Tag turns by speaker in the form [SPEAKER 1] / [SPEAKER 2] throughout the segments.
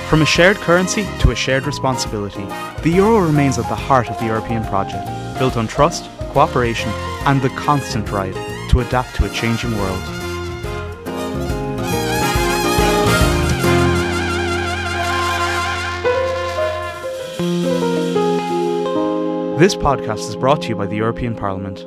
[SPEAKER 1] From a shared currency to a shared responsibility, the euro remains at the heart of the European project, built on trust, cooperation, and the constant drive to adapt to a changing world. This podcast is brought to you by the European Parliament.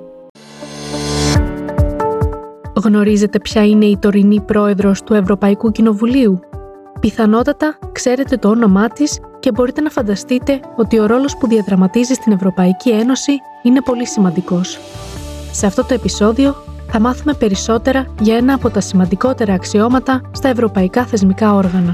[SPEAKER 2] Γνωρίζετε ποια είναι η τωρινή πρόεδρος του Ευρωπαϊκού Κοινοβουλίου? Πιθανότατα ξέρετε το όνομά της και μπορείτε να φανταστείτε ότι ο ρόλος που διαδραματίζει στην Ευρωπαϊκή Ένωση είναι πολύ σημαντικός. Σε αυτό το επεισόδιο θα μάθουμε περισσότερα για ένα από τα σημαντικότερα αξιώματα στα ευρωπαϊκά θεσμικά όργανα.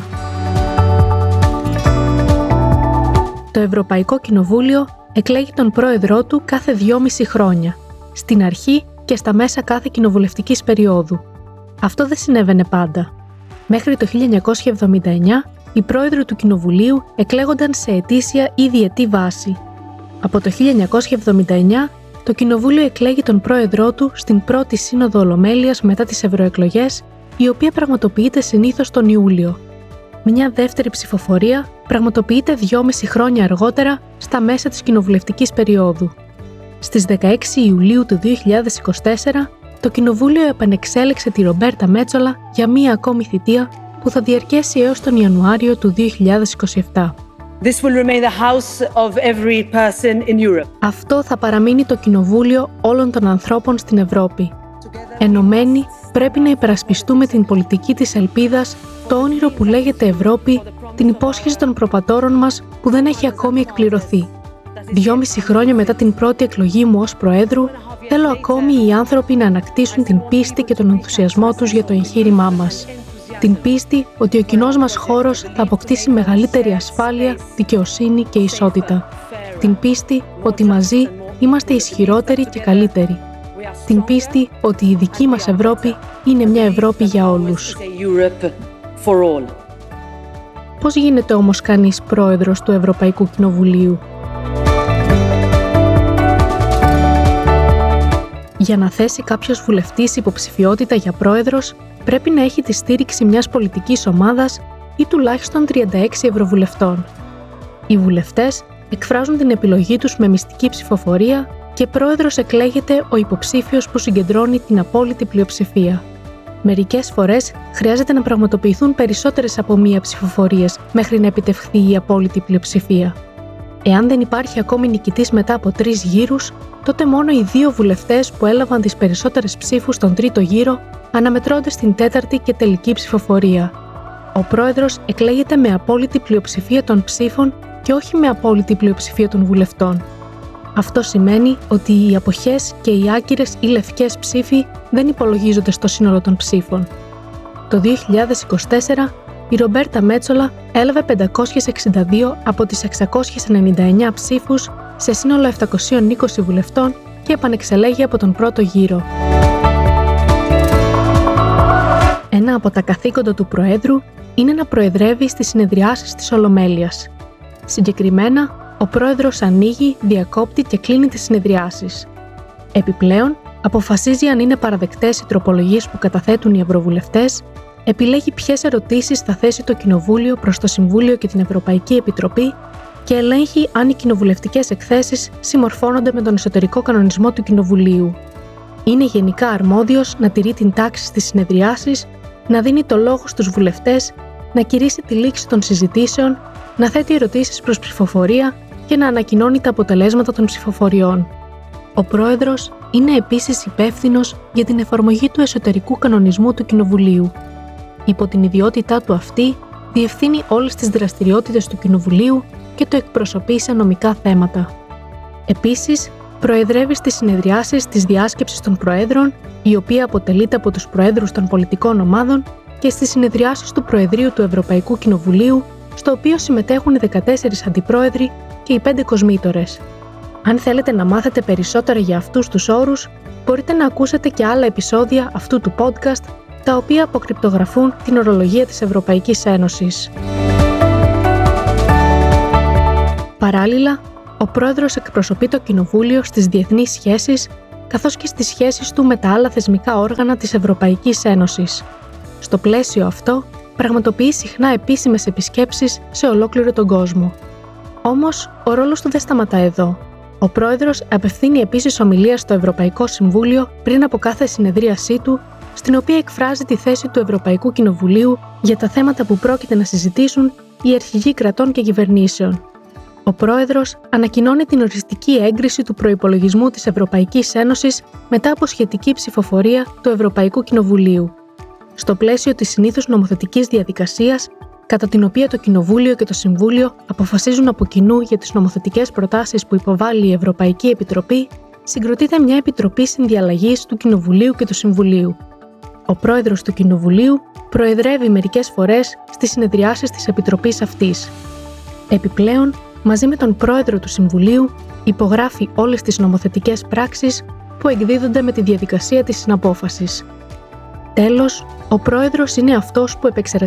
[SPEAKER 2] Το Ευρωπαϊκό Κοινοβούλιο εκλέγει τον πρόεδρό του κάθε 2,5 χρόνια, στην αρχή και στα μέσα κάθε κοινοβουλευτικής περίοδου. Αυτό δεν συνέβαινε πάντα. Μέχρι το 1979, οι πρόεδροι του Κοινοβουλίου εκλέγονταν σε ετήσια ή διετή βάση. Από το 1979, το Κοινοβούλιο εκλέγει τον πρόεδρό του στην πρώτη Σύνοδο Ολομέλειας μετά τις ευρωεκλογές, η οποία πραγματοποιείται συνήθως τον Ιούλιο. Μια δεύτερη ψηφοφορία πραγματοποιείται 2,5 χρόνια αργότερα, στα μέσα της κοινοβουλευτικής περίοδου. Στις 16 Ιουλίου του 2024, το Κοινοβούλιο επανεξέλεξε τη Ρομπέρτα Μέτσολα για μία ακόμη θητεία που θα διαρκέσει έως τον Ιανουάριο του 2027.
[SPEAKER 3] This will remain the house of every person in Europe.
[SPEAKER 2] Αυτό θα παραμείνει το Κοινοβούλιο όλων των ανθρώπων στην Ευρώπη. Ενωμένοι, πρέπει να υπερασπιστούμε την πολιτική της ελπίδας, το όνειρο που λέγεται Ευρώπη, την υπόσχεση των προπατόρων μας που δεν έχει ακόμη εκπληρωθεί. 2,5 χρόνια μετά την πρώτη εκλογή μου ως Προέδρου, θέλω ακόμη οι άνθρωποι να ανακτήσουν την πίστη και τον ενθουσιασμό τους για το εγχείρημά μας. Την πίστη ότι ο κοινός μας χώρος θα αποκτήσει μεγαλύτερη ασφάλεια, δικαιοσύνη και ισότητα. Την πίστη ότι μαζί είμαστε ισχυρότεροι και καλύτεροι. Την πίστη ότι η δική μας Ευρώπη είναι μια Ευρώπη για όλους. Πώς γίνεται όμως κανείς πρόεδρος του Ευρωπαϊκού Κοινοβουλίου? Για να θέσει κάποιος βουλευτής υποψηφιότητα για πρόεδρος, πρέπει να έχει τη στήριξη μιας πολιτικής ομάδας ή τουλάχιστον 36 ευρωβουλευτών. Οι βουλευτές εκφράζουν την επιλογή τους με μυστική ψηφοφορία και πρόεδρος εκλέγεται ο υποψήφιος που συγκεντρώνει την απόλυτη πλειοψηφία. Μερικές φορές χρειάζεται να πραγματοποιηθούν περισσότερες από μία ψηφοφορίες μέχρι να επιτευχθεί η απόλυτη πλειοψηφία. Εάν δεν υπάρχει ακόμη νικητής μετά από 3 γύρους, τότε μόνο οι 2 βουλευτές που έλαβαν τις περισσότερες ψήφους στον τρίτο γύρο αναμετρώνται στην τέταρτη και τελική ψηφοφορία. Ο πρόεδρος εκλέγεται με απόλυτη πλειοψηφία των ψήφων και όχι με απόλυτη πλειοψηφία των βουλευτών. Αυτό σημαίνει ότι οι αποχές και οι άκυρες ή λευκές ψήφοι δεν υπολογίζονται στο σύνολο των ψήφων. Το 2024, η Ρομπέρτα Μέτσολα έλαβε 562 από τις 699 ψήφους σε σύνολο 720 βουλευτών και επανεξελέγει από τον πρώτο γύρο. Ένα από τα καθήκοντα του Προέδρου είναι να προεδρεύει στις συνεδριάσεις της Ολομέλειας. Συγκεκριμένα, ο Πρόεδρος ανοίγει, διακόπτει και κλείνει τις συνεδριάσεις. Επιπλέον, αποφασίζει αν είναι παραδεκτές οι τροπολογίες που καταθέτουν οι ευρωβουλευτές, επιλέγει ποιες ερωτήσεις θα θέσει το Κοινοβούλιο προς το Συμβούλιο και την Ευρωπαϊκή Επιτροπή και ελέγχει αν οι κοινοβουλευτικές εκθέσεις συμμορφώνονται με τον εσωτερικό κανονισμό του Κοινοβουλίου. Είναι γενικά αρμόδιος να τηρεί την τάξη στις συνεδριάσεις, να δίνει το λόγο στους βουλευτές, να κηρύσσει τη λήξη των συζητήσεων, να θέτει ερωτήσεις προς ψηφοφορία και να ανακοινώνει τα αποτελέσματα των ψηφοφοριών. Ο Πρόεδρος είναι επίσης υπεύθυνος για την εφαρμογή του εσωτερικού κανονισμού του Κοινοβουλίου. Υπό την ιδιότητά του αυτή, διευθύνει όλες τις δραστηριότητες του Κοινοβουλίου και το εκπροσωπεί σε νομικά θέματα. Επίσης, προεδρεύει στις συνεδριάσεις της Διάσκεψης των Προέδρων, η οποία αποτελείται από τους Προέδρους των πολιτικών ομάδων, και στις συνεδριάσεις του Προεδρείου του Ευρωπαϊκού Κοινοβουλίου, στο οποίο συμμετέχουν οι 14 αντιπρόεδροι και οι 5 κοσμήτορες. Αν θέλετε να μάθετε περισσότερα για αυτούς τους όρους, μπορείτε να ακούσετε και άλλα επεισόδια αυτού του podcast, τα οποία αποκρυπτογραφούν την ορολογία της Ευρωπαϊκής Ένωσης. Παράλληλα, ο Πρόεδρος εκπροσωπεί το Κοινοβούλιο στις διεθνείς σχέσεις, καθώς και στις σχέσεις του με τα άλλα θεσμικά όργανα της Ευρωπαϊκής Ένωσης. Στο πλαίσιο αυτό, πραγματοποιεί συχνά επίσημες επισκέψεις σε ολόκληρο τον κόσμο. Όμως, ο ρόλος του δεν σταματά εδώ. Ο πρόεδρος απευθύνει επίσης ομιλία στο Ευρωπαϊκό Συμβούλιο πριν από κάθε συνεδρίασή του, στην οποία εκφράζει τη θέση του Ευρωπαϊκού Κοινοβουλίου για τα θέματα που πρόκειται να συζητήσουν οι αρχηγοί κρατών και κυβερνήσεων. Ο πρόεδρος ανακοινώνει την οριστική έγκριση του προϋπολογισμού της Ευρωπαϊκής Ένωσης μετά από σχετική ψηφοφορία του Ευρωπαϊκού Κοινοβουλίου. Στο πλαίσιο της συνήθους νομοθετικής διαδικασίας, κατά την οποία το Κοινοβούλιο και το Συμβούλιο αποφασίζουν από κοινού για τις νομοθετικές προτάσεις που υποβάλλει η Ευρωπαϊκή Επιτροπή, συγκροτείται μια επιτροπή συνδιαλλαγής του Κοινοβουλίου και του Συμβουλίου. Ο πρόεδρος του Κοινοβουλίου προεδρεύει μερικές φορές στις συνεδριάσεις της επιτροπής αυτής. Επιπλέον, μαζί με τον πρόεδρο του Συμβουλίου, υπογράφει όλες τις νομοθετικές πράξεις που εκδίδονται με τη διαδικασία της συναπόφασης. Τέλος, ο πρόεδρος είναι αυτός που επεξεργάζεται